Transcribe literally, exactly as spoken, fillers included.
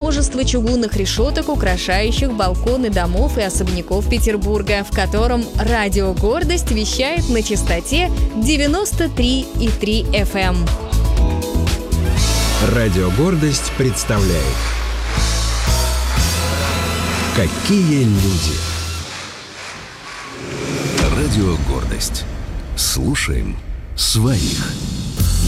множество чугунных решеток, украшающих балконы домов и особняков Петербурга, в котором радио «Гордость» вещает на частоте девяносто три и три эф эм. Радио «Гордость» представляет «Какие люди». Радио «Гордость». Слушаем своих.